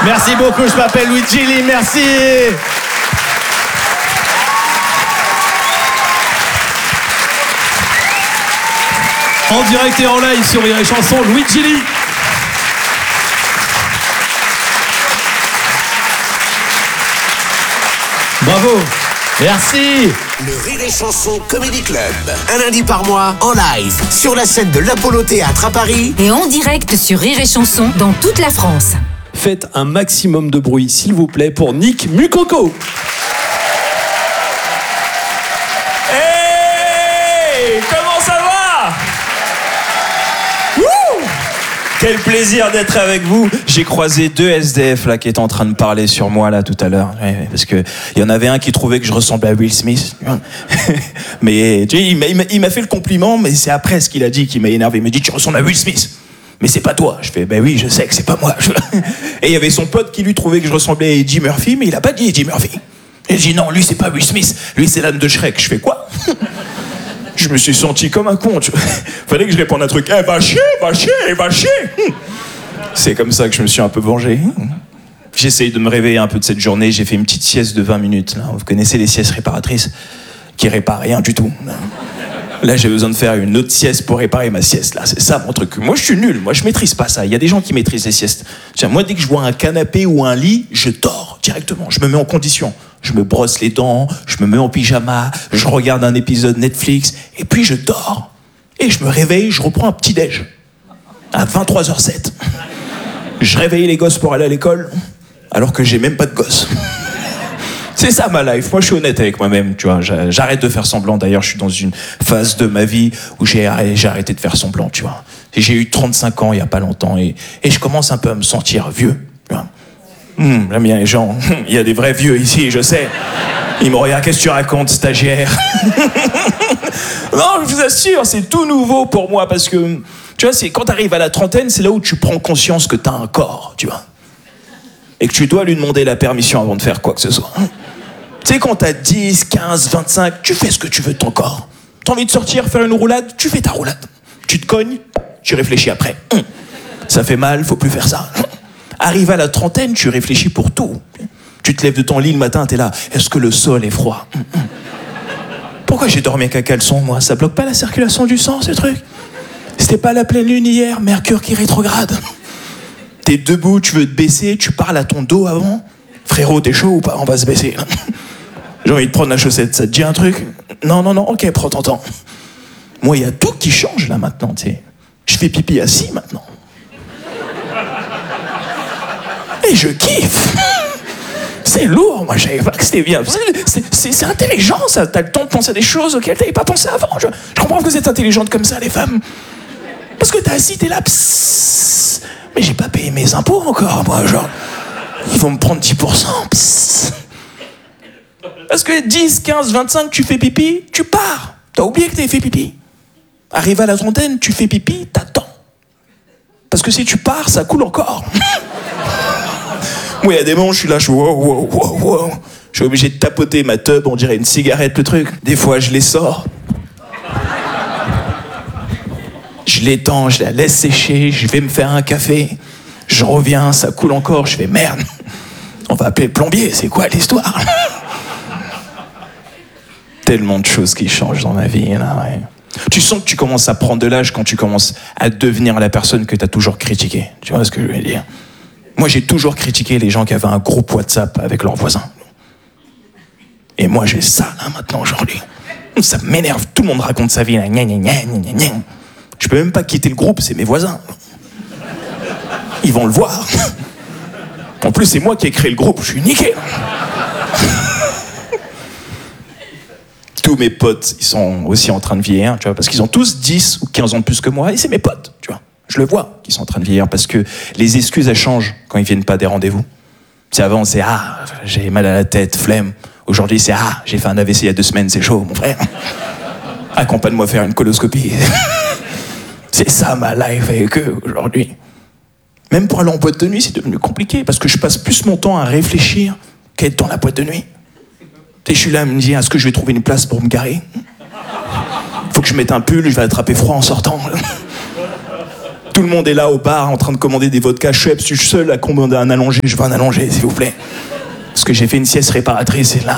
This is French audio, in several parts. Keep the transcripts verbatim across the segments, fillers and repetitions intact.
Merci beaucoup, je m'appelle Luigi Lee, merci. En direct et en live sur Rire et Chanson, Luigi Lee. Bravo. Merci. Le Rire et Chanson Comedy Club. Un lundi par mois, en live, sur la scène de l'Apollo Théâtre à Paris. Et en direct sur Rire et Chanson dans toute la France. Faites un maximum de bruit, s'il vous plaît, pour Nick Mukoko. Hey, comment ça va? Wouh! Quel plaisir d'être avec vous. J'ai croisé deux S D F là qui étaient en train de parler sur moi là tout à l'heure, ouais, parce que il y en avait un qui trouvait que je ressemblais à Will Smith. Mais tu sais, il m'a, il m'a, il m'a fait le compliment, mais c'est après ce qu'il a dit qui m'a énervé. Il m'a dit tu ressembles à Will Smith. Mais c'est pas toi. Je fais, ben oui, je sais que c'est pas moi. Et il y avait son pote qui lui trouvait que je ressemblais à Eddie Murphy, mais il a pas dit Eddie Murphy. Il a dit non, lui c'est pas Will Smith, lui c'est l'âne de Shrek. Je fais quoi? Je me suis senti comme un con. Tu vois. Fallait que je réponde à un truc. Eh, va chier, va chier, va chier. C'est comme ça que je me suis un peu vengé. J'essaye de me réveiller un peu de cette journée. J'ai fait une petite sieste de vingt minutes. Là. Vous connaissez les siestes réparatrices qui réparent rien du tout. Là, j'ai besoin de faire une autre sieste pour réparer ma sieste. Là, c'est ça mon truc. Moi, je suis nul. Moi, je maîtrise pas ça. Il y a des gens qui maîtrisent les siestes. Tiens, moi, dès que je vois un canapé ou un lit, je dors directement. Je me mets en condition. Je me brosse les dents, je me mets en pyjama, je regarde un épisode Netflix, et puis je dors. Et je me réveille, je reprends un petit déj. À vingt-trois heures sept. Je réveille les gosses pour aller à l'école, alors que j'ai même pas de gosses. C'est ça ma life. Moi, je suis honnête avec moi-même, tu vois. J'arrête de faire semblant. D'ailleurs, je suis dans une phase de ma vie où j'ai arrêté, j'ai arrêté de faire semblant, tu vois. J'ai eu trente-cinq ans il y a pas longtemps et, et je commence un peu à me sentir vieux, tu vois. Hum, j'aime bien les gens. Il y a des vrais vieux ici, je sais. Ils me regardent, qu'est-ce que tu racontes, stagiaire? Non, je vous assure, c'est tout nouveau pour moi parce que, tu vois, c'est quand tu arrives à la trentaine, c'est là où tu prends conscience que tu as un corps, tu vois. Et que tu dois lui demander la permission avant de faire quoi que ce soit. Tu sais, quand t'as dix, quinze, vingt-cinq, tu fais ce que tu veux de ton corps. T'as envie de sortir, faire une roulade, tu fais ta roulade. Tu te cognes, tu réfléchis après. Ça fait mal, faut plus faire ça. Arrive à la trentaine, tu réfléchis pour tout. Tu te lèves de ton lit le matin, t'es là. Est-ce que le sol est froid? Pourquoi j'ai dormi avec un caleçon, moi? Ça bloque pas la circulation du sang, ce truc? C'était pas la pleine lune hier, Mercure qui rétrograde. T'es debout, tu veux te baisser, tu parles à ton dos avant. Frérot, t'es chaud ou pas? On va se baisser. J'ai envie de prendre la chaussette, ça te dit un truc? Non, non, non, ok, prends ton temps. Moi, il y a tout qui change là maintenant, tu sais. Je fais pipi assis maintenant. Et je kiffe. C'est lourd, moi, je savais pas que c'était bien. C'est, c'est, c'est intelligent, ça. T'as le temps de penser à des choses auxquelles t'avais pas pensé avant. Je, je comprends que vous êtes intelligentes comme ça, les femmes. Parce que t'es assis, t'es là, psst. Mais j'ai pas payé mes impôts encore, moi, genre. Ils vont me prendre dix pour cent, psst. Parce que dix, quinze, vingt-cinq, tu fais pipi, tu pars. T'as oublié que t'avais fait pipi. Arrive à la trentaine, tu fais pipi, t'attends. Parce que si tu pars, ça coule encore. Moi, il y a des moments, je suis là, je suis wow, wow, wow, wow. Je suis obligé de tapoter ma tub, on dirait une cigarette, le truc. Des fois, je les sors. Je l'étends, je la laisse sécher, je vais me faire un café. Je reviens, ça coule encore, je fais merde. On va appeler le plombier, c'est quoi l'histoire? Tellement de choses qui changent dans ma vie, là, ouais. Tu sens que tu commences à prendre de l'âge quand tu commences à devenir la personne que tu as toujours critiquée. Tu vois ce que je veux dire? Moi, j'ai toujours critiqué les gens qui avaient un groupe WhatsApp avec leurs voisins. Et moi, j'ai ça, là, maintenant, aujourd'hui. Ça m'énerve. Tout le monde raconte sa vie, là. Gna, gna, gna, gna, gna. Je peux même pas quitter le groupe, c'est mes voisins. Ils vont le voir. En plus, c'est moi qui ai créé le groupe, je suis niqué. Tous mes potes, ils sont aussi en train de vieillir, tu vois, parce qu'ils ont tous dix ou quinze ans de plus que moi, et c'est mes potes, tu vois. Je le vois qu'ils sont en train de vieillir, parce que les excuses, elles changent quand ils viennent pas des rendez-vous. C'est avant, c'est « Ah, j'ai mal à la tête, flemme ». Aujourd'hui, c'est « Ah, j'ai fait un A V C il y a deux semaines, c'est chaud, mon frère. Accompagne-moi faire une coloscopie. » C'est ça ma life avec eux aujourd'hui. Même pour aller en boîte de nuit, c'est devenu compliqué, parce que je passe plus mon temps à réfléchir qu'à être dans la boîte de nuit. Et je suis là à me dire, est-ce que je vais trouver une place pour me garer? Faut que je mette un pull, je vais attraper froid en sortant. Tout le monde est là au bar en train de commander des vodka Schweppes. Je suis seul à commander un allongé. Je veux un allongé, s'il vous plaît. Parce que j'ai fait une sieste réparatrice, et là...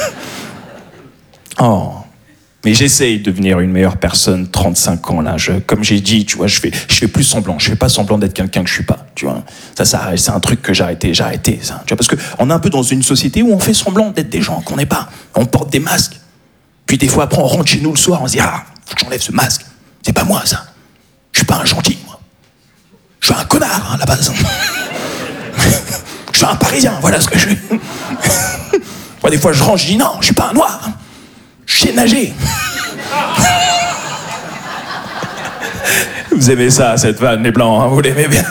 Oh... Mais j'essaye de devenir une meilleure personne, trente-cinq ans, là. Je, comme j'ai dit, tu vois, je fais, je fais plus semblant. Je fais pas semblant d'être quelqu'un que je suis pas, tu vois. Ça, ça, c'est un truc que j'ai arrêté, j'ai arrêté, ça. Tu vois, parce que on est un peu dans une société où on fait semblant d'être des gens qu'on n'est pas. On porte des masques. Puis des fois, après, on rentre chez nous le soir, on se dit, ah, faut que j'enlève ce masque. C'est pas moi, ça. Je suis pas un gentil, moi. Je suis un connard, hein, à la base. Je suis un Parisien, voilà ce que je suis. Moi, des fois, je rentre, je dis, non, je suis pas un noir. Je sais nager. Vous aimez ça, cette vanne, les blancs, hein, vous l'aimez bien.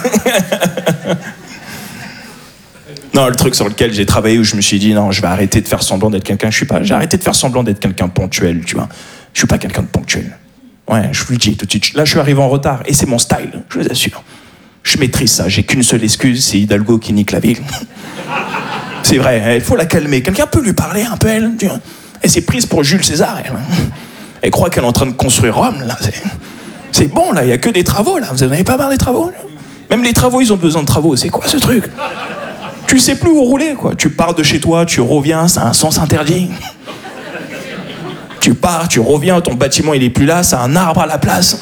Non, le truc sur lequel j'ai travaillé, où je me suis dit, non, je vais arrêter de faire semblant d'être quelqu'un, je suis pas, j'ai arrêté de faire semblant d'être quelqu'un de ponctuel, tu vois. Je suis pas quelqu'un de ponctuel. Ouais, je vous le dis tout de suite. Là, je suis arrivé en retard, et c'est mon style, je vous assure. Je maîtrise ça, j'ai qu'une seule excuse, c'est Hidalgo qui nique la ville. C'est vrai, il faut la calmer. Quelqu'un peut lui parler un peu, elle, tu vois. Elle s'est prise pour Jules César, elle. Elle croit qu'elle est en train de construire Rome, là. C'est, c'est bon, là, il n'y a que des travaux, là. Vous n'en avez pas marre des travaux, là? Même les travaux, ils ont besoin de travaux. C'est quoi, ce truc? Tu sais plus où rouler, quoi. Tu pars de chez toi, tu reviens, ça a un sens interdit. Tu pars, tu reviens, ton bâtiment, il est plus là, ça a un arbre à la place.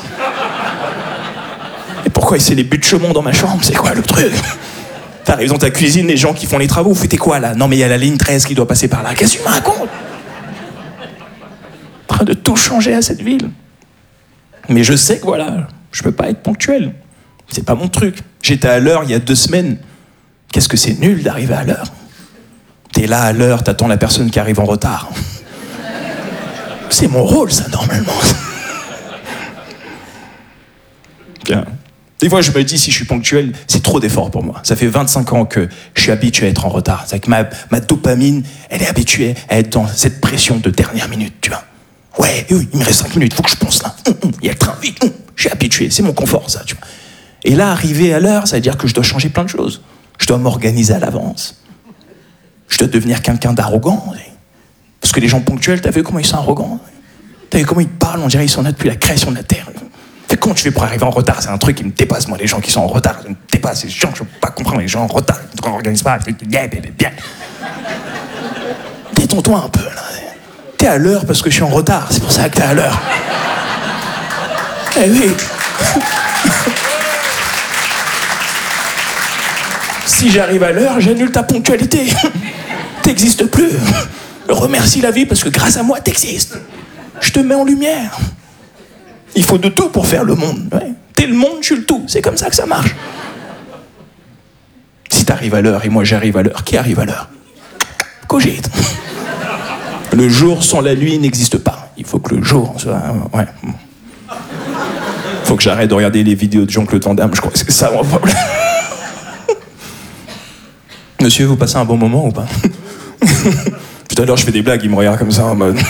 Et pourquoi c'est les buts de Chaumont dans ma chambre? C'est quoi, le truc? T'arrives dans ta cuisine, les gens qui font les travaux, vous faites quoi, là? Non, mais il y a la ligne treize qui doit passer par là. Qu'est-ce que tu me racontes? De tout changer à cette ville. Mais je sais que voilà, je peux pas être ponctuel. C'est pas mon truc. J'étais à l'heure il y a deux semaines. Qu'est-ce que c'est nul d'arriver à l'heure? T'es là à l'heure, t'attends la personne qui arrive en retard. C'est mon rôle, ça, normalement. Bien. Des fois, je me dis, si je suis ponctuel, c'est trop d'efforts pour moi. Ça fait vingt-cinq ans que je suis habitué à être en retard. C'est que ma, ma dopamine, elle est habituée à être dans cette pression de dernière minute, tu vois. Ouais, oui, il me reste cinq minutes, il faut que je pense là. Il y a le train, vite. Je suis habitué, c'est mon confort, ça, tu vois. Et là, arriver à l'heure, ça veut dire que je dois changer plein de choses. Je dois m'organiser à l'avance. Je dois devenir quelqu'un d'arrogant. Parce que les gens ponctuels, t'as vu comment ils sont arrogants? T'as vu comment ils parlent? On dirait qu'ils sont là depuis la création de la Terre. Fait comment tu fais pour arriver en retard? C'est un truc qui me dépasse, moi, les gens qui sont en retard. Ça me dépasse, les gens, je peux pas comprendre les gens en retard. Ils ne organisent pas. Bien, bien, bien. Détends-toi un peu, là. T'es à l'heure parce que je suis en retard, c'est pour ça que t'es à l'heure. Eh oui. Si j'arrive à l'heure, j'annule ta ponctualité. T'existes plus. Remercie la vie parce que grâce à moi, t'existes. Je te mets en lumière. Il faut de tout pour faire le monde. Ouais. T'es le monde, je suis le tout. C'est comme ça que ça marche. Si t'arrives à l'heure et moi j'arrive à l'heure, qui arrive à l'heure? Cogite. Le jour sans la nuit n'existe pas. Il faut que le jour soit... Ouais. Faut que j'arrête de regarder les vidéos de Jean-Claude Van Damme, je crois que c'est ça mon problème. Monsieur, vous passez un bon moment ou pas? Tout à l'heure, je fais des blagues, il me regarde comme ça en mode...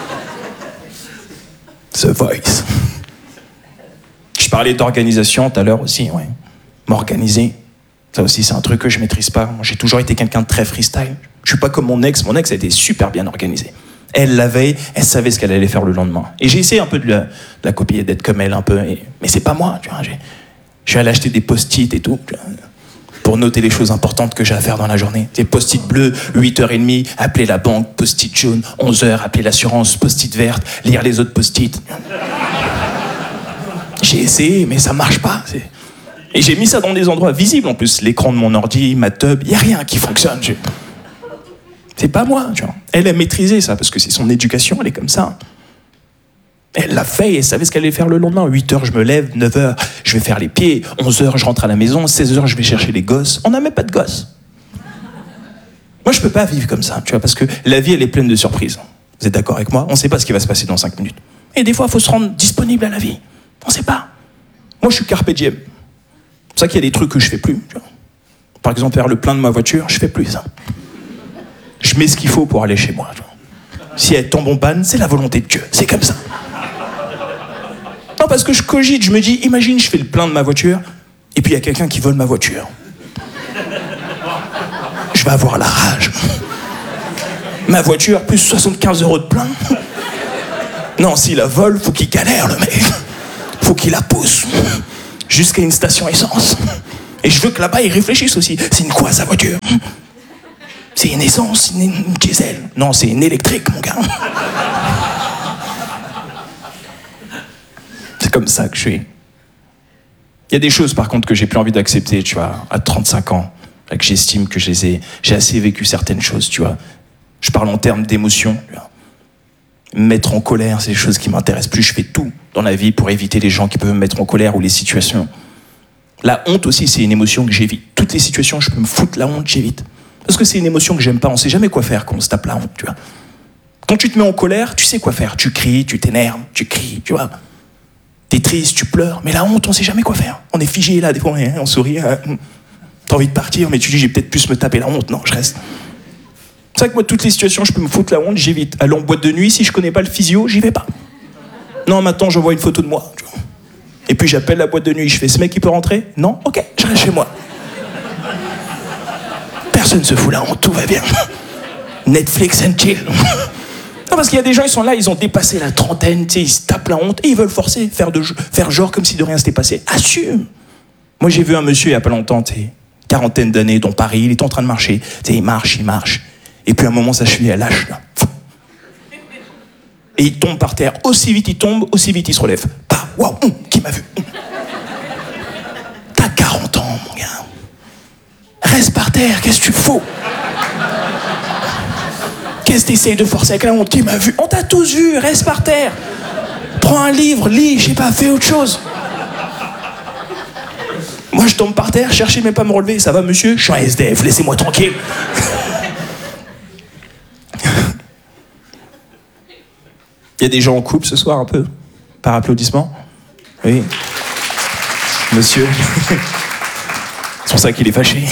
The Voice. Je parlais d'organisation tout à l'heure aussi, ouais. M'organiser. Ça aussi, c'est un truc que je maîtrise pas. Moi, j'ai toujours été quelqu'un de très freestyle. Je suis pas comme mon ex. Mon ex a été super bien organisée. Elle, la veille, elle savait ce qu'elle allait faire le lendemain. Et j'ai essayé un peu de la, de la copier, d'être comme elle un peu. Et, mais c'est pas moi, tu vois. J'ai, je suis allé acheter des post-it et tout, tu vois, pour noter les choses importantes que j'ai à faire dans la journée. Des post-it bleus, huit heures trente, appeler la banque, post-it jaune, onze heures, appeler l'assurance, post-it verte, lire les autres post-it. J'ai essayé, mais ça marche pas. C'est... Et j'ai mis ça dans des endroits visibles en plus. L'écran de mon ordi, ma tub, il n'y a rien qui fonctionne. J'ai... C'est pas moi, tu vois. Elle a maîtrisé ça, parce que c'est son éducation, elle est comme ça. Elle l'a fait et elle savait ce qu'elle allait faire le lendemain. huit heures, je me lève, neuf heures, je vais faire les pieds, onze heures, je rentre à la maison, seize heures, je vais chercher les gosses. On n'a même pas de gosses. Moi, je peux pas vivre comme ça, tu vois, parce que la vie, elle est pleine de surprises. Vous êtes d'accord avec moi? On sait pas ce qui va se passer dans cinq minutes. Et des fois, il faut se rendre disponible à la vie. On sait pas. Moi, je suis carpe diem. C'est pour ça qu'il y a des trucs que je fais plus, tu vois. Par exemple, faire le plein de ma voiture, je fais plus ça. Je mets ce qu'il faut pour aller chez moi, tu vois. Si elle tombe en panne, c'est la volonté de Dieu. C'est comme ça. Non, parce que je cogite, je me dis, imagine, je fais le plein de ma voiture, et puis il y a quelqu'un qui vole ma voiture. Je vais avoir la rage. Ma voiture, plus soixante-quinze euros de plein. Non, s'il la vole, faut qu'il galère, le mec. Faut qu'il la pousse. jusqu'à une station essence. Et je veux que là-bas, ils réfléchissent aussi. C'est une quoi, sa voiture? C'est une essence, une, une diesel? Non, c'est une électrique, mon gars. C'est comme ça que je suis. Il y a des choses, par contre, que j'ai plus envie d'accepter, tu vois, à trente-cinq ans, là, que j'estime que je les ai... J'ai assez vécu certaines choses, tu vois. Je parle en termes d'émotion, tu vois. Me mettre en colère, c'est des choses qui m'intéressent plus. Je fais tout dans la vie pour éviter les gens qui peuvent me mettre en colère ou les situations. La honte aussi, c'est une émotion que j'évite. Toutes les situations, je peux me foutre la honte, j'évite. Parce que c'est une émotion que j'aime pas. On sait jamais quoi faire quand on se tape la honte, tu vois. Quand tu te mets en colère, tu sais quoi faire. Tu cries, tu t'énerves, tu cries, tu vois. T'es triste, tu pleures. Mais la honte, on sait jamais quoi faire. On est figé là, des fois, on sourit. Hein. T'as envie de partir, mais tu dis, j'ai peut-être plus me taper la honte. Non, je reste. C'est vrai que moi, toutes les situations, je peux me foutre la honte, j'évite. Aller en boîte de nuit, si je connais pas le physio, j'y vais pas. Non, maintenant, j'envoie une photo de moi. Tu vois. Et puis, j'appelle la boîte de nuit, je fais, ce mec, il peut rentrer? Non? Ok, je reste chez moi. Personne se fout la honte, tout va bien. Netflix and chill. Non, parce qu'il y a des gens, ils sont là, ils ont dépassé la trentaine, tu sais, ils se tapent la honte et ils veulent forcer, faire, de, faire genre comme si de rien s'était passé. Assume. Moi, j'ai vu un monsieur il y a pas longtemps, tu sais, quarantaine d'années, dans Paris, il est en train de marcher. Tu sais, il marche, il marche. Et puis à un moment, sa cheville, elle lâche, là. Et il tombe par terre. Aussi vite il tombe, aussi vite il se relève. Bah, waouh, hum, qui m'a vu? Hum. T'as quarante ans, mon gars. Reste par terre, qu'est-ce que tu fous? Qu'est-ce que t'essayes de forcer avec la honte? Qui m'a vu? On t'a tous vu, reste par terre. Prends un livre, lis, j'ai pas fait autre chose. Moi, je tombe par terre, cherchez même pas à me relever. Ça va, monsieur? Je suis un S D F, laissez-moi tranquille. Il y a des gens en couple ce soir, un peu? Par applaudissement? Oui. Monsieur? C'est pour ça qu'il est fâché.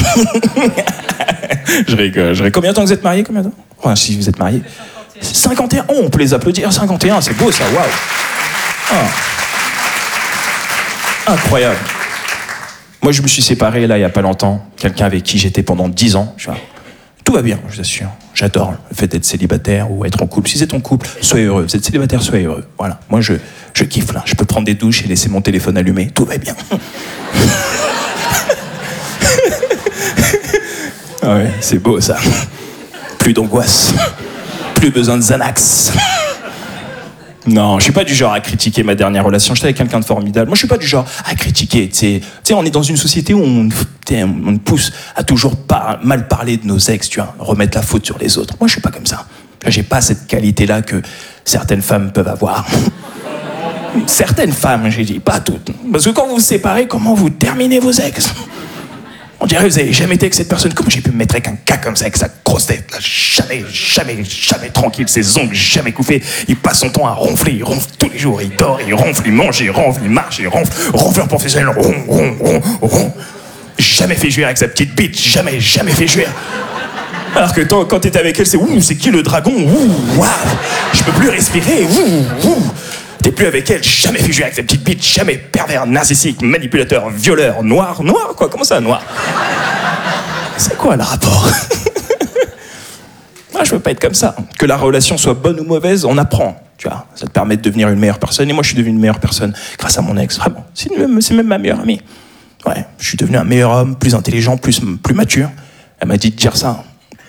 je rigole, je rigole. Combien de temps vous êtes mariés? Combien de temps? Enfin, si vous êtes mariés. cinquante et un. Oh, on peut les applaudir. cinquante et un, c'est beau ça, waouh. Ah. Incroyable. Moi, je me suis séparé, là, il n'y a pas longtemps. Quelqu'un avec qui j'étais pendant dix ans. Je vois. Tout va bien, je vous assure. J'adore le fait d'être célibataire ou être en couple. Si vous êtes en couple, soyez heureux. Vous êtes célibataire, soyez heureux. Voilà. Moi, je, je kiffe, là. Je peux prendre des douches et laisser mon téléphone allumé. Tout va bien. Ah ouais, c'est beau, ça. Plus d'angoisse. Plus besoin de Xanax. Non, je suis pas du genre à critiquer ma dernière relation. J'étais avec quelqu'un de formidable. Moi, je suis pas du genre à critiquer. Tu sais, on est dans une société où on, on nous pousse à toujours pas mal parler de nos ex, tu vois, remettre la faute sur les autres. Moi, je suis pas comme ça. J'ai pas cette qualité-là que certaines femmes peuvent avoir. Certaines femmes, j'ai dit, pas toutes. Parce que quand vous vous séparez, comment vous terminez vos ex? On dirait que vous n'avez jamais été avec cette personne. Comment j'ai pu me mettre avec un gars comme ça, avec sa grosse tête là, jamais, jamais, jamais tranquille, ses ongles jamais couffés. Il passe son temps à ronfler, il ronfle tous les jours, il dort, il ronfle, il mange, il ronfle, il marche, il ronfle. Ronfleur professionnel, ron, ron, ron, ron. Jamais fait jouer avec sa petite bite, jamais, jamais fait jouer. Alors que toi, quand t'étais avec elle, c'est ouh, c'est qui le dragon? Ouh, waouh, je peux plus respirer, ouh, ouh. T'es plus avec elle, jamais fait jouer avec sa petite bite, jamais pervers, narcissique, manipulateur, violeur, noir, noir, quoi, comment ça, noir? C'est quoi le rapport? Moi, je veux pas être comme ça. Que la relation soit bonne ou mauvaise, on apprend, tu vois. Ça te permet de devenir une meilleure personne, et moi, je suis devenu une meilleure personne grâce à mon ex, vraiment. C'est même, c'est même ma meilleure amie. Ouais, je suis devenu un meilleur homme, plus intelligent, plus, plus mature. Elle m'a dit de dire ça.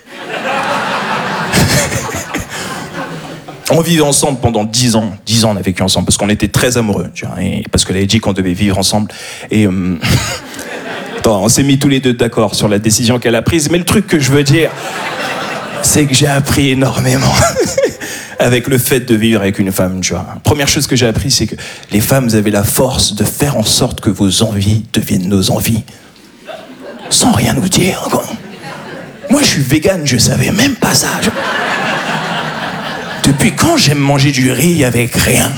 On vivait ensemble pendant dix ans. dix ans, on a vécu ensemble, parce qu'on était très amoureux, tu vois, et parce qu'elle avait dit qu'on devait vivre ensemble. Et euh... Attends, on s'est mis tous les deux d'accord sur la décision qu'elle a prise, mais le truc que je veux dire, c'est que j'ai appris énormément avec le fait de vivre avec une femme, tu vois. Première chose que j'ai appris, c'est que les femmes, vous avez la force de faire en sorte que vos envies deviennent nos envies. Sans rien nous dire, quoi. Moi, je suis végane, je savais même pas ça. Je... Depuis quand j'aime manger du riz avec rien?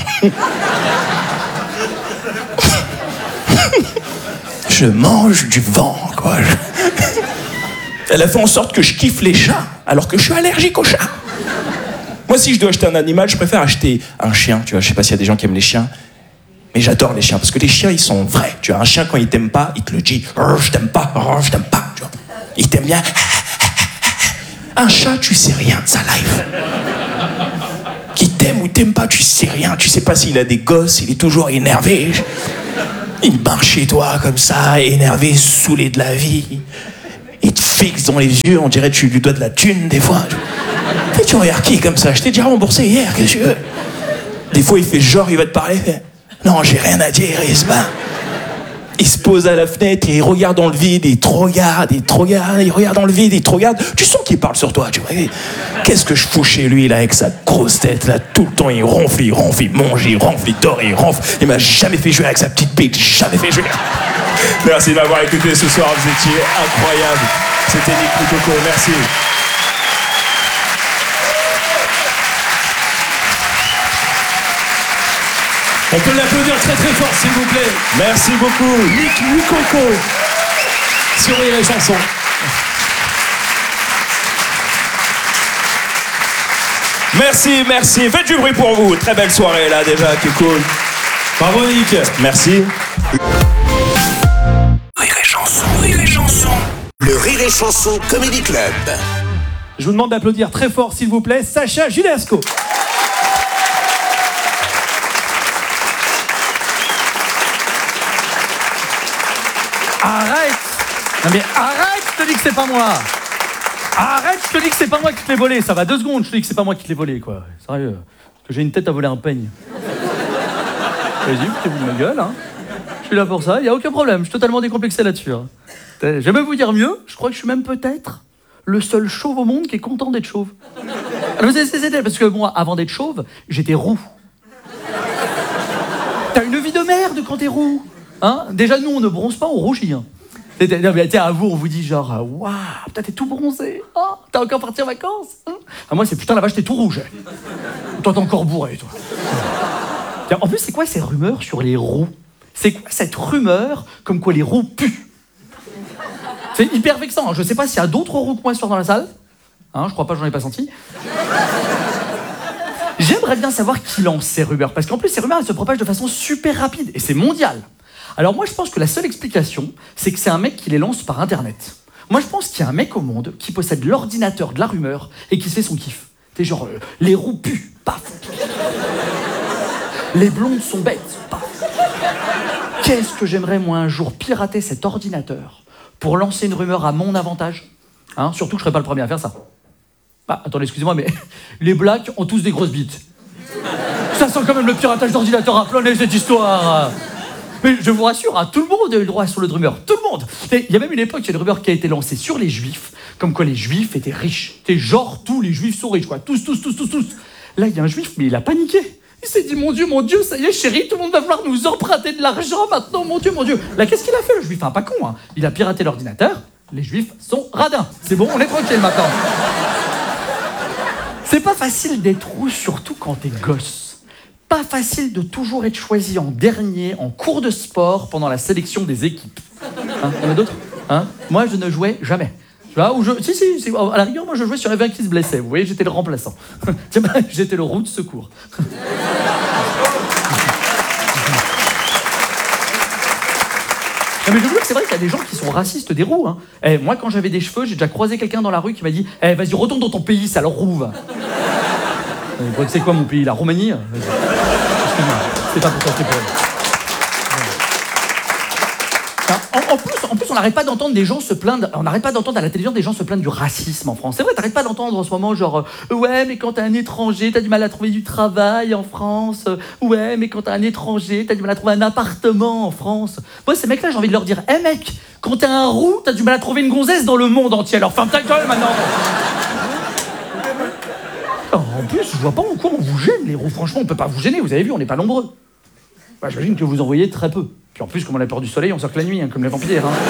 Je mange du vent, quoi. Elle a fait en sorte que je kiffe les chats, alors que je suis allergique aux chats. Moi, si je dois acheter un animal, je préfère acheter un chien, tu vois. Je sais pas s'il y a des gens qui aiment les chiens, mais j'adore les chiens, parce que les chiens, ils sont vrais. Tu vois, un chien, quand il t'aime pas, il te le dit. Oh, je t'aime pas, oh, je t'aime pas, tu vois. Il t'aime bien. Un chat, tu sais rien de sa life. Qui t'aime ou t'aime pas, tu sais rien. Tu sais pas s'il a des gosses, il est toujours énervé. Il marche chez toi comme ça, énervé, saoulé de la vie. Il te fixe dans les yeux, on dirait que tu lui dois de la thune des fois. Et tu regardes qui comme ça? Je t'ai déjà remboursé hier, qu'est-ce que tu veux? Des fois il fait genre, il va te parler, il fait, non, j'ai rien à dire, il se bat. Il se pose à la fenêtre et il regarde dans le vide, il te regarde, il te regarde, il regarde dans le vide, il te regarde. Tu sens qu'il parle sur toi, tu vois. Qu'est-ce que je fous chez lui, là, avec sa grosse tête, là, tout le temps, il ronfle, il ronfle, il mange, il ronfle, il dort, il ronfle. Il m'a jamais fait jouer avec sa petite bite, jamais fait jouer. Merci de m'avoir écouté ce soir, vous étiez incroyables. C'était Nick Coco, merci. On peut l'applaudir très très fort, s'il vous plaît. Merci beaucoup. Nick Coco sur Rire et Chanson. Merci, merci. Faites du bruit pour vous. Très belle soirée là déjà, qui est cool. Bravo Nick. Merci. Rire et Chanson, Rire et Chanson. Le Rire et Chanson Comedy Club. Je vous demande d'applaudir très fort, s'il vous plaît, Sacha Judasco. Arrête! Non mais arrête, je te dis que c'est pas moi! Arrête, je te dis que c'est pas moi qui te l'ai volé. Ça va deux secondes, je te dis que c'est pas moi qui te l'ai volé, quoi. Sérieux. Parce que j'ai une tête à voler un peigne. Vas-y, foutez-vous de ma gueule, hein. Je suis là pour ça, y a aucun problème. Je suis totalement décomplexé là-dessus. Hein. Je vais même vous dire mieux, je crois que je suis même peut-être le seul chauve au monde qui est content d'être chauve. Alors, c'est, c'est, c'est, parce que moi, avant d'être chauve, j'étais roux. T'as une vie de merde quand t'es roux. Hein, déjà, nous, on ne bronze pas, on rougit. Hein. À vous, on vous dit genre, waouh, putain, t'es tout bronzé. Oh, t'as encore parti en vacances. Hein. Ah, moi, c'est putain, la vache, t'es tout rouge. Toi, t'es encore bourré, toi. En plus, c'est quoi ces rumeurs sur les roux? C'est quoi cette rumeur comme quoi les roux puent? C'est hyper vexant. Hein. Je sais pas s'il y a d'autres roux que moi ce soir dans la salle. Hein, je crois pas, j'en ai pas senti. J'aimerais bien savoir qui lance ces rumeurs. Parce qu'en plus, ces rumeurs, elles se propagent de façon super rapide. Et c'est mondial. Alors moi, je pense que la seule explication, c'est que c'est un mec qui les lance par Internet. Moi, je pense qu'il y a un mec au monde qui possède l'ordinateur de la rumeur et qui se fait son kiff. C'est genre, euh, les roux puent, paf. Les blondes sont bêtes, paf. Qu'est-ce que j'aimerais, moi, un jour pirater cet ordinateur pour lancer une rumeur à mon avantage, hein, surtout que je serais pas le premier à faire ça. Ah, attendez, excusez-moi, mais les blacks ont tous des grosses bites. Ça sent quand même le piratage d'ordinateur à plein nez, cette histoire. Mais je vous rassure, hein, tout le monde a eu le droit sur le rumeur. Tout le monde. Il y a même une époque, il y a une rumeur qui a été lancée sur les juifs, comme quoi les juifs étaient riches. C'est genre, tous les juifs sont riches, quoi. Tous, tous, tous, tous, tous. Là, il y a un juif, mais il a paniqué. Il s'est dit, mon Dieu, mon Dieu, ça y est, chérie, tout le monde va vouloir nous emprunter de l'argent maintenant, mon Dieu, mon Dieu. Là, qu'est-ce qu'il a fait, le juif? Enfin, pas con, hein. Il a piraté l'ordinateur. Les juifs sont radins. C'est bon, on est tranquille maintenant. C'est pas facile d'être roux, surtout quand t'es gosse. Pas facile de toujours être choisi en dernier en cours de sport pendant la sélection des équipes. Hein, il y en a d'autres, hein? Moi, je ne jouais jamais. Là où je... Si, si, si, à la rigueur, moi, je jouais sur un qui se blessait. Vous voyez, j'étais le remplaçant. J'étais le roux de secours. Non, mais je vous dis que c'est vrai qu'il y a des gens qui sont racistes des roux. Hein. Eh, moi, quand j'avais des cheveux, j'ai déjà croisé quelqu'un dans la rue qui m'a dit eh, « Vas-y, retourne dans ton pays, ça leur rouve. » C'est quoi mon pays? La Roumanie? Excuse-moi, c'est pas pour toi, c'est pour elle. En, en, plus, en plus, on n'arrête pas d'entendre des gens se plaindre, on n'arrête pas d'entendre à la télévision des gens se plaindre du racisme en France. C'est vrai, t'arrêtes pas d'entendre en ce moment genre euh, ouais, mais quand t'es un étranger, t'as du mal à trouver du travail en France. Euh, ouais, mais quand t'es un étranger, t'as du mal à trouver un appartement en France. Moi, ces mecs-là, j'ai envie de leur dire, hé hey, mec, quand t'es un roux, t'as du mal à trouver une gonzesse dans le monde entier. Alors ferme ta gueule maintenant. En plus, je vois pas en quoi on vous gêne, les roux. Franchement, on peut pas vous gêner, vous avez vu, on n'est pas nombreux. Bah, j'imagine que vous en voyez très peu. Puis en plus, comme on a peur du soleil, on sort que la nuit, hein, comme les vampires. Hein.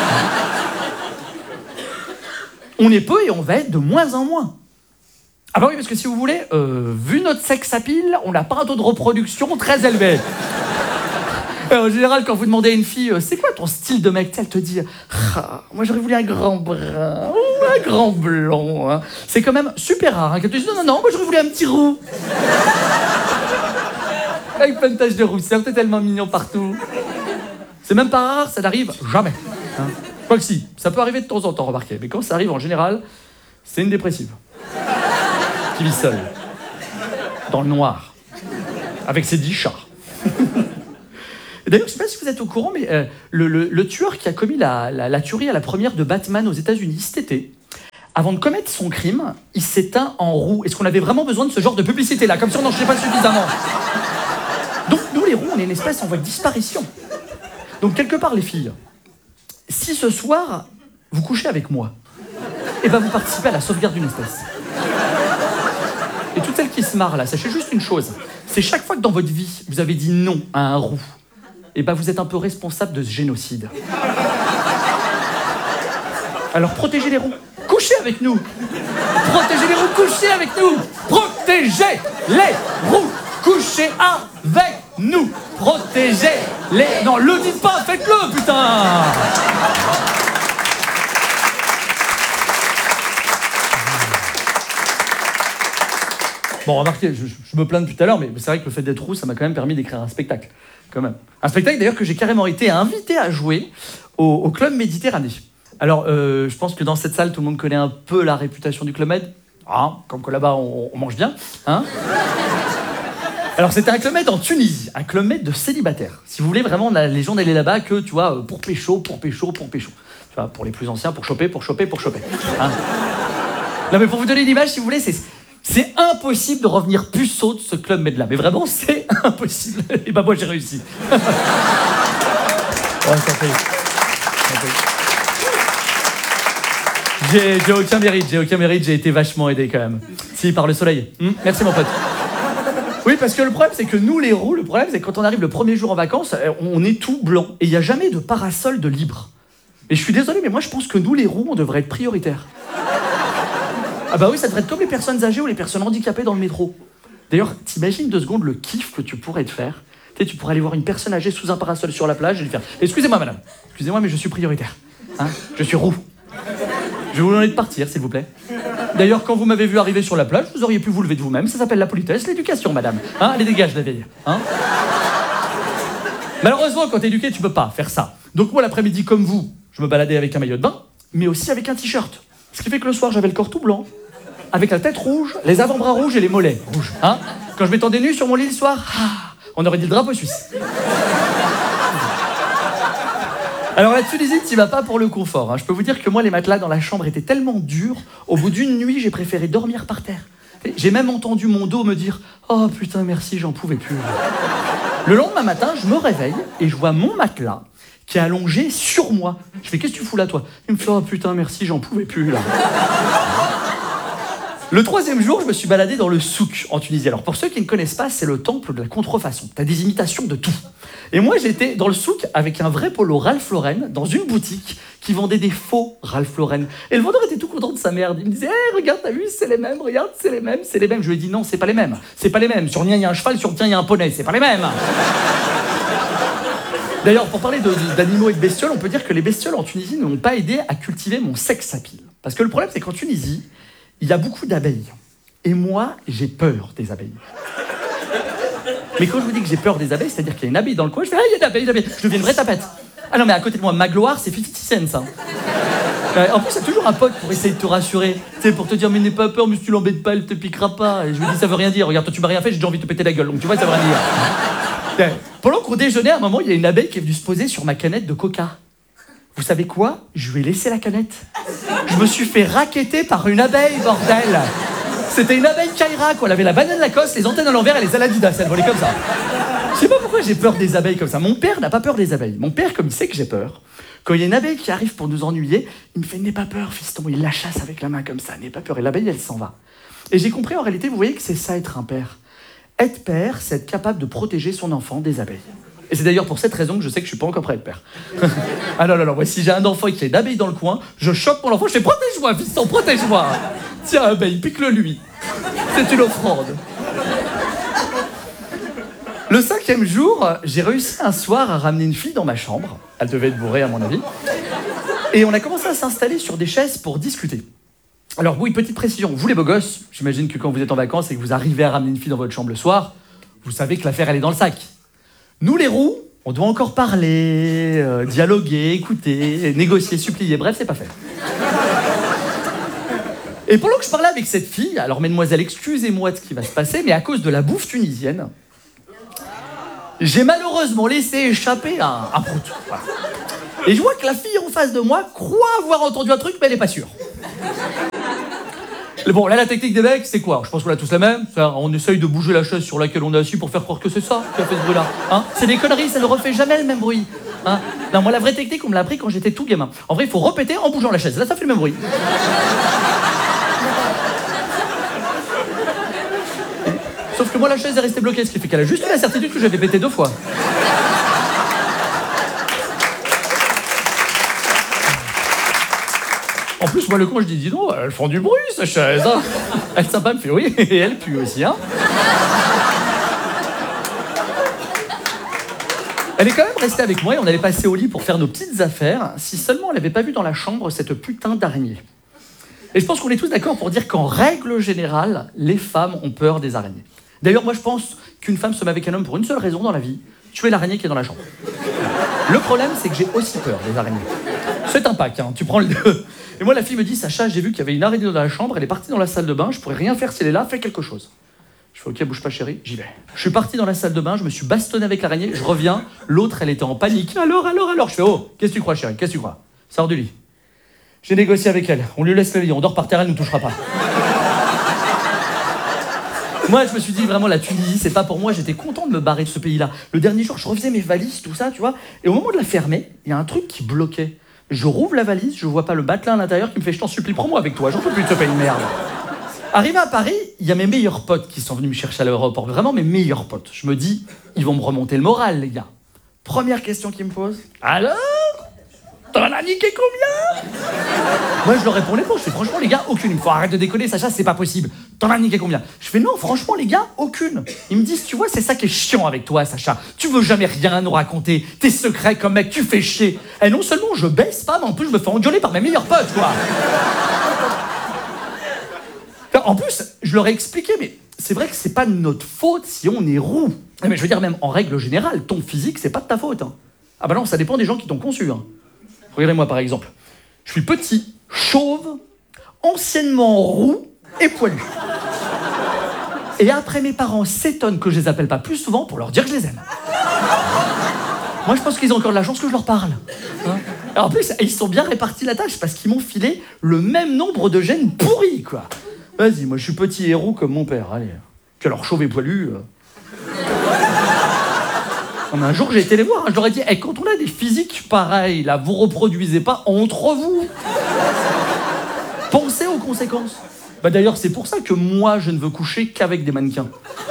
On est peu et on va être de moins en moins. Ah bah oui, parce que si vous voulez, euh, vu notre sex appeal, on n'a pas un taux de reproduction très élevé. En général, quand vous demandez à une fille, euh, c'est quoi ton style de mec, elle te dit, ah, moi j'aurais voulu un grand brun ou un grand blond. Hein. C'est quand même super rare. Hein, qu'elle te dise, non, non, non, moi j'aurais voulu un petit roux. Avec plein de taches de rousseur, t'es tellement mignon partout. C'est même pas rare, ça n'arrive jamais. Hein. Quoi que si, ça peut arriver de temps en temps, remarquez. Mais quand ça arrive, en général, c'est une dépressive. Qui vit seule. Dans le noir. Avec ses dix chats. D'ailleurs, je ne sais pas si vous êtes au courant, mais euh, le, le, le tueur qui a commis la, la, la tuerie à la première de Batman aux États-Unis cet été, avant de commettre son crime, il s'éteint en roue. Est-ce qu'on avait vraiment besoin de ce genre de publicité-là, comme si on n'en sait pas suffisamment? Donc, nous, les roues, on est une espèce en voie de disparition. Donc, quelque part, les filles, si ce soir, vous couchez avec moi, et ben vous participez à la sauvegarde d'une espèce. Et toutes celles qui se marrent là, sachez juste une chose, c'est chaque fois que dans votre vie, vous avez dit non à un roux, et ben vous êtes un peu responsable de ce génocide. Alors protégez les roux, couchez avec nous. Protégez les roux, couchez avec nous. Protégez les roux, couchez avec nous. Protégez les... Non, le dites pas, faites-le, putain. Bon, remarquez, je, je me plains depuis tout à l'heure, mais c'est vrai que le fait d'être roux, ça m'a quand même permis d'écrire un spectacle. Quand même. Un spectacle d'ailleurs que j'ai carrément été invité à jouer au, au Club Méditerranée. Alors, euh, je pense que dans cette salle, tout le monde connaît un peu la réputation du Club Med. Ah, comme que là-bas, on, on mange bien. Hein. Alors, c'était un Club Med en Tunisie, un Club Med de célibataires. Si vous voulez, vraiment, on a les gens d'aller là-bas que, tu vois, pour pécho, pour pécho, pour pécho. Tu vois, pour les plus anciens, pour choper, pour choper, pour choper. Hein. Non, mais pour vous donner une image, si vous voulez, c'est... C'est impossible de revenir puceau de ce Club Med là. Mais vraiment, c'est impossible. Et bah moi, j'ai réussi. Ouais, ça fait. Ça fait. J'ai, j'ai aucun mérite, j'ai aucun mérite, j'ai été vachement aidé quand même. Si, par le soleil. Hum, merci mon pote. Oui, parce que le problème, c'est que nous, les roux, le problème, c'est que quand on arrive le premier jour en vacances, on est tout blanc. Et il n'y a jamais de parasol de libre. Et je suis désolé, mais moi, je pense que nous, les roux, on devrait être prioritaires. Ah bah oui, ça devrait être comme les personnes âgées ou les personnes handicapées dans le métro. D'ailleurs, t'imagines deux secondes le kiff que tu pourrais te faire. Tu sais, tu pourrais aller voir une personne âgée sous un parasol sur la plage et lui faire « Excusez-moi, madame. Excusez-moi, mais je suis prioritaire. Hein, je suis roux. Je vous demander de partir, s'il vous plaît. D'ailleurs, quand vous m'avez vu arriver sur la plage, vous auriez pu vous lever de vous-même. Ça s'appelle la politesse, l'éducation, madame. Hein, allez, dégage, la vieille. Hein. Malheureusement, quand t'es éduqué, tu peux pas faire ça. Donc moi, l'après-midi, comme vous, je me baladais avec un maillot de bain, mais aussi avec un t-shirt. Ce qui fait que le soir, j'avais le corps tout blanc, avec la tête rouge, les avant-bras rouges et les mollets rouges. Hein, quand je m'étendais nu sur mon lit le soir, ah, on aurait dit le drapeau suisse. Alors la Tunisie, t'y vas pas pour le confort. Hein. Je peux vous dire que moi, les matelas dans la chambre étaient tellement durs, au bout d'une nuit, j'ai préféré dormir par terre. J'ai même entendu mon dos me dire « Oh putain, merci, j'en pouvais plus. » Le lendemain matin, je me réveille et je vois mon matelas qui est allongé sur moi. Je fais « Qu'est-ce que tu fous là, toi ?» Il me fait « Oh putain, merci, j'en pouvais plus, là. » Le troisième jour, je me suis baladé dans le souk en Tunisie. Alors pour ceux qui ne connaissent pas, c'est le temple de la contrefaçon. T'as des imitations de tout. Et moi, j'étais dans le souk avec un vrai polo Ralph Lauren dans une boutique qui vendait des faux Ralph Lauren. Et le vendeur était tout content de sa merde. Il me disait hey, « regarde, t'as vu, c'est les mêmes, regarde, c'est les mêmes, c'est les mêmes. » Je lui ai dit « Non, c'est pas les mêmes. C'est pas les mêmes. Sur le mien, il y a un cheval, sur le tien, il y a un poney. C'est pas les mêmes. » D'ailleurs, pour parler de, d'animaux et de bestioles, on peut dire que les bestioles en Tunisie ne m'ont pas aidé à cultiver mon sex appeal. Parce que le problème, c'est qu'en Tunisie, il y a beaucoup d'abeilles. Et moi, j'ai peur des abeilles. Mais quand je vous dis que j'ai peur des abeilles, c'est-à-dire qu'il y a une abeille dans le coin, je fais « Ah, il y a une abeille, une abeille !» Je deviens une vraie tapette. Ah non, mais à côté de moi, ma gloire, c'est cinquante cents, ça. Euh, en plus, il y a toujours un pote pour essayer de te rassurer. Tu sais, pour te dire « Mais n'aie pas peur, mais si tu l'embêtes pas, elle te piquera pas. » Et je lui dis « Ça veut rien dire. Regarde, toi, tu m'as rien fait, j'ai déjà envie de te péter la gueule. » Donc tu vois, ça veut rien dire. Euh, pendant qu'on déjeunait, à un moment, il y a une abeille qui est venue se poser sur ma canette de coca. Vous savez quoi? Je lui ai laissé la canette. Je me suis fait racketter par une abeille, bordel. C'était une abeille Kaira, quoi. Elle avait la banane Lacoste, les antennes à l'envers et les Aladidas. Elle volait comme ça. Je sais pas pourquoi j'ai peur des abeilles comme ça. Mon père n'a pas peur des abeilles. Mon père, comme il sait que j'ai peur, quand il y a une abeille qui arrive pour nous ennuyer, il me fait « N'aie pas peur, fiston ». Il la chasse avec la main comme ça. « N'aie pas peur ». Et l'abeille, elle s'en va. Et j'ai compris, en réalité, vous voyez que c'est ça, être un père. Être père, c'est être capable de protéger son enfant des abeilles. Et c'est d'ailleurs pour cette raison que je sais que je suis pas encore prêt à être père. Ah non, non, non, moi, si j'ai un enfant et qu'il y a une abeille dans le coin, je chope mon enfant, je fais « Protège-moi, fiston, protège-moi !» Tiens, abeille, pique-le lui. C'est une offrande. Le cinquième jour, j'ai réussi un soir à ramener une fille dans ma chambre. Elle devait être bourrée, à mon avis. Et on a commencé à s'installer sur des chaises pour discuter. Alors oui, petite précision, vous les beaux gosses, j'imagine que quand vous êtes en vacances et que vous arrivez à ramener une fille dans votre chambre le soir, vous savez que l'affaire, elle est dans le sac. Nous, les roux, on doit encore parler, euh, dialoguer, écouter, négocier, supplier, bref, c'est pas fait. Et pendant que je parlais avec cette fille, alors mesdemoiselles, excusez-moi de ce qui va se passer, mais à cause de la bouffe tunisienne, J'ai malheureusement laissé échapper un, un prout. Voilà. Et je vois que la fille en face de moi croit avoir entendu un truc, mais elle n'est pas sûre. Bon, là, la technique des mecs, c'est quoi? Je pense qu'on a tous la même. On essaye de bouger la chaise sur laquelle on est assis pour faire croire que c'est ça qui a fait ce bruit-là. Hein, c'est des conneries, ça ne refait jamais le même bruit. Hein, non, moi, la vraie technique, on me l'a appris quand j'étais tout gamin. En vrai, il faut répéter en bougeant la chaise. Là, ça fait le même bruit. Sauf que moi, la chaise est restée bloquée, ce qui fait qu'elle a juste eu la certitude que j'avais pété deux fois. En plus, moi, le con, je dis, dis donc, elles font du bruit, ces chaises. Hein. Elle sympa me fait oui, et elle pue aussi. Hein. Elle est quand même restée avec moi et on allait passer au lit pour faire nos petites affaires, si seulement elle n'avait pas vu dans la chambre cette putain d'araignée. Et je pense qu'on est tous d'accord pour dire qu'en règle générale, les femmes ont peur des araignées. D'ailleurs, moi, je pense qu'une femme se met avec un homme pour une seule raison dans la vie, tuer l'araignée qui est dans la chambre. Le problème, c'est que j'ai aussi peur des araignées. C'est un pack, hein, tu prends les deux. Et moi, la fille me dit, Sacha, j'ai vu qu'il y avait une araignée dans la chambre, elle est partie dans la salle de bain, je pourrais rien faire si elle est là, fais quelque chose. Je fais, ok, bouge pas chérie, j'y vais. Je suis parti dans la salle de bain, je me suis bastonné avec l'araignée, je reviens, l'autre, elle était en panique. Alors, alors, alors, je fais, oh, qu'est-ce que tu crois chérie, qu'est-ce que tu crois? Sors du lit. J'ai négocié avec elle, on lui laisse le lit, on dort par terre, elle ne nous touchera pas. Moi, je me suis dit, vraiment, la Tunisie, c'est pas pour moi. J'étais content de me barrer de ce pays-là. Le dernier jour, je refaisais mes valises, tout ça, tu vois. Et au moment de la fermer, il y a un truc qui bloquait. Je rouvre la valise, je vois pas le matelas à l'intérieur qui me fait, je t'en supplie, prends-moi avec toi, j'en peux plus de ce pays de merde. Arrivé à Paris, il y a mes meilleurs potes qui sont venus me chercher à l'aéroport. Vraiment mes meilleurs potes. Je me dis, ils vont me remonter le moral, les gars. Première question qu'ils me posent. Alors, t'en as niqué combien? Moi, je leur répondais pas. Je fais, franchement, les gars, aucune. Il faut arrêter de déconner, Sacha, c'est pas possible. T'en as niqué combien? Je fais, non, franchement, les gars, aucune. Ils me disent, tu vois, c'est ça qui est chiant avec toi, Sacha. Tu veux jamais rien nous raconter. Tes secrets comme mec, tu fais chier. Et non seulement je baisse pas, mais en plus, je me fais engueuler par mes meilleurs potes, quoi. En plus, je leur ai expliqué, mais c'est vrai que c'est pas de notre faute si on est roux. Mais je veux dire, même en règle générale, ton physique, c'est pas de ta faute. Hein. Ah bah non, ça dépend des gens qui t'ont conçu. Hein. Regardez-moi par exemple. Je suis petit, chauve, anciennement roux et poilu. Et après, mes parents s'étonnent que je les appelle pas plus souvent pour leur dire que je les aime. Moi, je pense qu'ils ont encore de la chance que je leur parle. Hein. Alors, en plus, ils sont bien répartis la tâche parce qu'ils m'ont filé le même nombre de gènes pourris, quoi. Vas-y, moi, je suis petit et roux comme mon père. Allez. Puis alors, chauve et poilu... Euh... Non, mais un jour, j'ai été les voir. Hein. Je leur ai dit, hey, quand on a des physiques pareils, là, vous reproduisez pas entre vous. Pensez aux conséquences. Bah, d'ailleurs, c'est pour ça que moi, je ne veux coucher qu'avec des mannequins.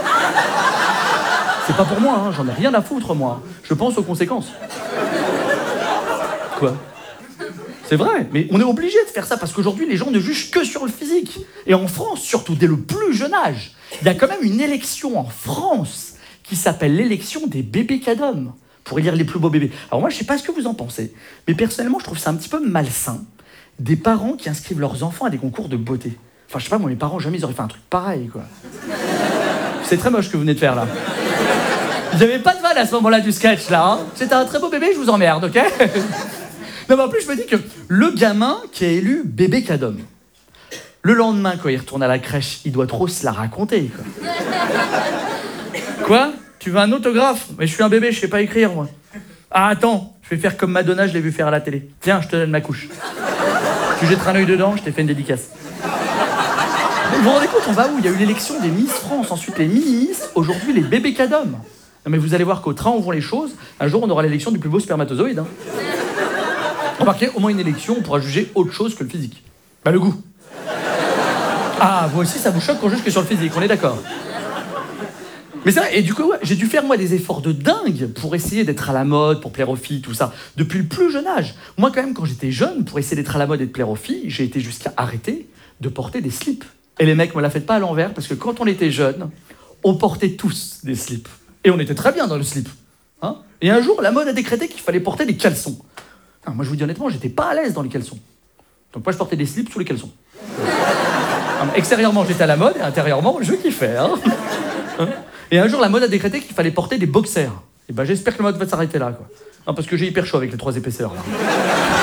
C'est pas pour moi, hein. J'en ai rien à foutre, moi. Je pense aux conséquences. Quoi? C'est vrai, mais on est obligé de faire ça parce qu'aujourd'hui, les gens ne jugent que sur le physique. Et en France, surtout dès le plus jeune âge, il y a quand même une élection en France qui s'appelle l'élection des bébés cadom, pour élire les plus beaux bébés. Alors moi, je sais pas ce que vous en pensez, mais personnellement, je trouve ça un petit peu malsain, des parents qui inscrivent leurs enfants à des concours de beauté. Enfin, je sais pas, moi, mes parents, jamais ils auraient fait un truc pareil, quoi. C'est très moche ce que vous venez de faire, là. Il n'y avait pas de vanne à ce moment-là du sketch, là. Hein. C'était un très beau bébé, je vous emmerde, ok? Non, mais en plus, je me dis que le gamin qui a élu bébé cadom, le lendemain, quand il retourne à la crèche, il doit trop se la raconter, quoi. Quoi? Tu veux un autographe? Mais je suis un bébé, je sais pas écrire, moi. Ah, attends, je vais faire comme Madonna, je l'ai vu faire à la télé. Tiens, je te donne ma couche. Tu jetteras un œil dedans, je t'ai fait une dédicace. Vous vous rendez compte, on va où? Il y a eu l'élection des Miss France, ensuite les Mini-Miss, aujourd'hui les bébés cadom. Non, mais vous allez voir qu'au train où vont les choses, un jour, on aura l'élection du plus beau spermatozoïde. Hein. Remarquez, au moins une élection, on pourra juger autre chose que le physique. Bah, le goût. Ah, vous aussi, ça vous choque qu'on juge que sur le physique, on est d'accord. Mais c'est vrai, et du coup, ouais, j'ai dû faire, moi, des efforts de dingue pour essayer d'être à la mode, pour plaire aux filles, tout ça, depuis le plus jeune âge. Moi, quand même, quand j'étais jeune, pour essayer d'être à la mode et de plaire aux filles, j'ai été jusqu'à arrêter de porter des slips. Et les mecs, me la faites pas à l'envers, parce que quand on était jeune, on portait tous des slips. Et on était très bien dans le slip. Hein, et un jour, la mode a décrété qu'il fallait porter des caleçons. Enfin, moi, je vous dis honnêtement, j'étais pas à l'aise dans les caleçons. Donc moi, je portais des slips sous les caleçons. Enfin, extérieurement, j'étais à la mode, et intérieurement, je kiffais. Hein. Hein, et un jour, la mode a décrété qu'il fallait porter des boxers. Et ben, j'espère que la mode va s'arrêter là, quoi. Non, parce que j'ai hyper chaud avec les trois épaisseurs, là.